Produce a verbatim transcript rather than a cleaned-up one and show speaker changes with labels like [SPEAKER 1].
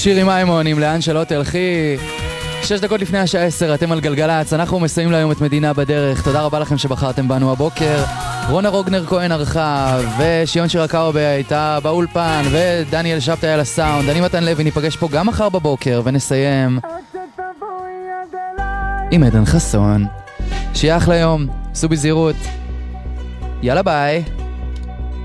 [SPEAKER 1] שירי מימון עם לאן שלא תלכי. שש דקות לפני השעה עשר, אתם על גלגלץ, אנחנו מסיימים להיום את מדינה בדרך. תודה רבה לכם שבחרתם בנו הבוקר. רונה רוגנר כהן ערכה, ושיון שירקאובה הייתה באולפן, ודניאל שבתאי על הסאונד. אני מתן לוי, ניפגש פה גם מחר בבוקר, ונסיים עם עדן חסון. שיהיה אחלה יום, סעו בזהירות. יאללה ביי.